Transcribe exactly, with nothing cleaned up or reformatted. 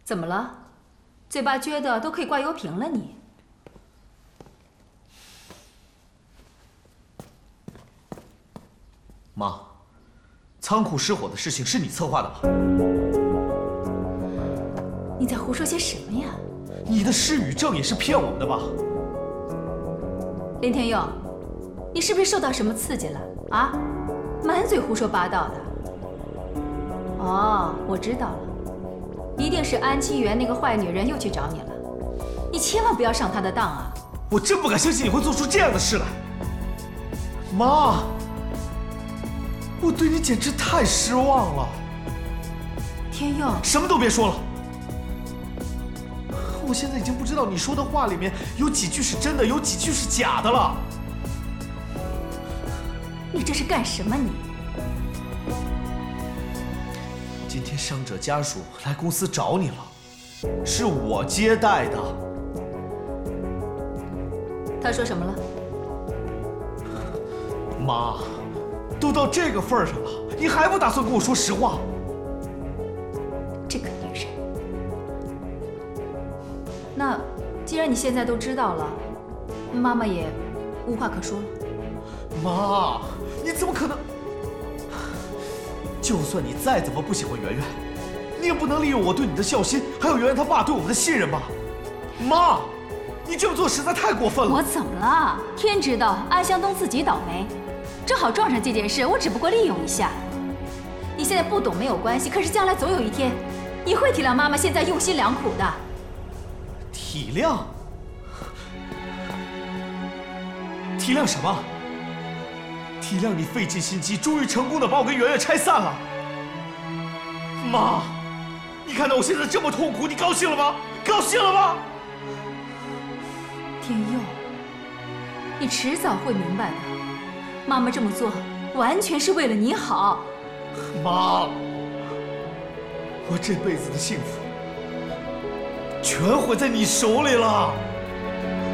怎么了？嘴巴撅的都可以挂油瓶了你？ 妈，仓库失火的事情是你策划的吧？ 你在胡说些什么呀？ 你的失语症也是骗我们的吧？ 林天佑，你是不是受到什么刺激了啊？满嘴胡说八道的。哦，我知道了，一定是安七园那个坏女人又去找你了。你千万不要上她的当啊！ 我真不敢相信你会做出这样的事来，妈，我对你简直太失望了。 天佑， 什么都别说了。我现在已经不知道你说的话里面有几句是真的，有几句是假的了。 你这是干什么你？ 今天伤者家属来公司找你了，是我接待的。 他说什么了？ 妈，都到这个份儿上了，你还不打算跟我说实话？ 这个女人。那既然你现在都知道了，妈妈也无话可说了。 妈，你怎么可能？就算你再怎么不喜欢圆圆，你也不能利用我对你的孝心，还有圆圆她爸对我们的信任吧？妈，你这么做实在太过分了。 我怎么了？天知道安湘东自己倒霉，正好撞上这件事，我只不过利用一下。你现在不懂没有关系，可是将来总有一天，你会体谅妈妈现在用心良苦的。 体谅？体谅什么？体谅你费尽心机，终于成功的把我跟圆圆拆散了。妈，你看到我现在这么痛苦，你高兴了吗？高兴了吗？ 天佑，你迟早会明白的。妈妈这么做，完全是为了你好。 妈，我这辈子的幸福全毁在你手里了。